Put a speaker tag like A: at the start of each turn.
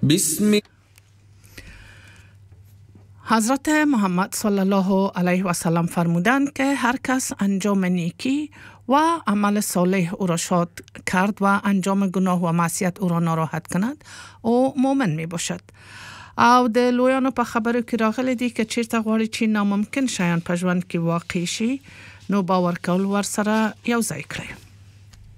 A: بسم
B: حضرت محمد صلی الله علیه و سلم فرمودند که هر کس انجام نیکی و عمل صالح او را شاد کرد و انجام گناه و معصیت او را ناراحت کند او مؤمن می باشد. او د لویانو په خبرو کې راغلی دی که چیرته غواړي چې ناممکن شیان په ژوند کې واقع شي نو باور کول ورسره یو ځای کړئ.